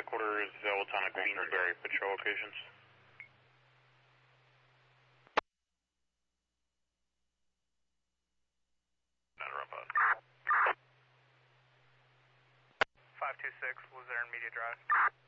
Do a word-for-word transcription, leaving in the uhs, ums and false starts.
headquarters, Owatonna, Queensbury, patrol locations. Not a robot. five two six, Luzerne Media Drive.